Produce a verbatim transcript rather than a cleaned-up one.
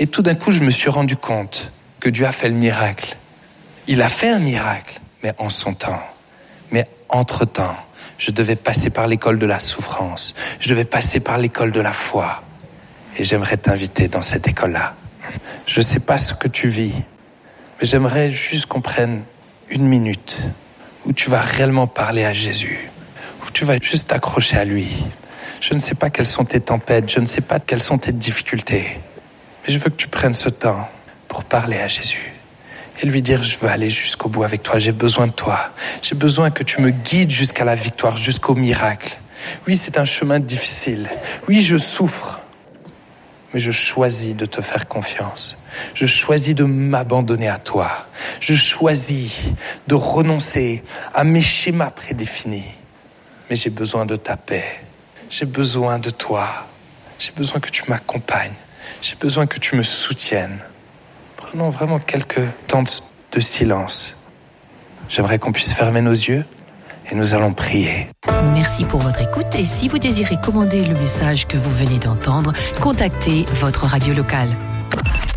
Et tout d'un coup, je me suis rendu compte que Dieu a fait le miracle. Il a fait un miracle, mais en son temps. Mais entre-temps, je devais passer par l'école de la souffrance. Je devais passer par l'école de la foi. Et j'aimerais t'inviter dans cette école-là. Je ne sais pas ce que tu vis, mais j'aimerais juste qu'on prenne une minute où tu vas réellement parler à Jésus, où tu vas juste t'accrocher à lui. Je ne sais pas quelles sont tes tempêtes, je ne sais pas quelles sont tes difficultés, mais je veux que tu prennes ce temps pour parler à Jésus et lui dire: je veux aller jusqu'au bout avec toi, j'ai besoin de toi, j'ai besoin que tu me guides jusqu'à la victoire, jusqu'au miracle. Oui, c'est un chemin difficile, oui, je souffre, mais je choisis de te faire confiance. Je choisis de m'abandonner à toi. Je choisis de renoncer à mes schémas prédéfinis. Mais j'ai besoin de ta paix. J'ai besoin de toi. J'ai besoin que tu m'accompagnes. J'ai besoin que tu me soutiennes. Prenons vraiment quelques temps de silence. J'aimerais qu'on puisse fermer nos yeux et nous allons prier. Merci pour votre écoute et si vous désirez commander le message que vous venez d'entendre, contactez votre radio locale.